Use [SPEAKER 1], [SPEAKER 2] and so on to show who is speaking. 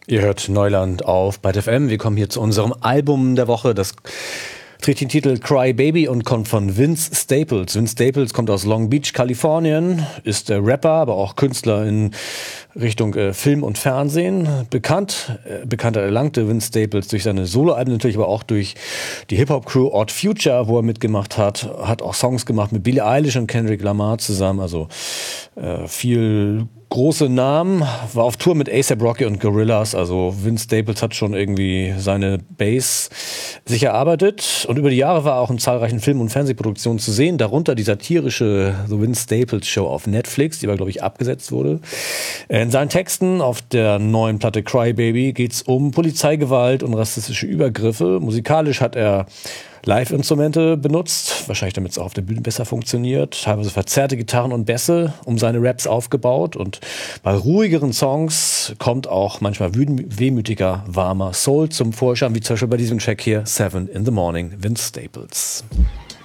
[SPEAKER 1] Ihr hört Neuland auf Byte FM. Wir kommen hier zu unserem Album der Woche. Das trägt den Titel Cry Baby und kommt von Vince Staples. Vince Staples kommt aus Long Beach, Kalifornien, ist Rapper, aber auch Künstler in Richtung Film und Fernsehen. Bekannter erlangte Vince Staples durch seine Soloalben, natürlich aber auch durch die Hip-Hop-Crew Odd Future, wo er mitgemacht hat. Hat auch Songs gemacht mit Billie Eilish und Kendrick Lamar zusammen, also viel große Namen, war auf Tour mit A$AP Rocky und Gorillaz, also Vince Staples hat schon irgendwie seine Base sich erarbeitet und über die Jahre war er auch in zahlreichen Film- und Fernsehproduktionen zu sehen, darunter die satirische The Vince Staples Show auf Netflix, die aber, glaube ich, abgesetzt wurde. In seinen Texten auf der neuen Platte Cry Baby geht's um Polizeigewalt und rassistische Übergriffe. Musikalisch hat er Live-Instrumente benutzt, wahrscheinlich damit es auch auf der Bühne besser funktioniert, teilweise verzerrte Gitarren und Bässe um seine Raps aufgebaut und bei ruhigeren Songs kommt auch manchmal wehmütiger, warmer Soul zum Vorschein, wie zum Beispiel bei diesem Track hier, 7 in the Morning, Vince Staples.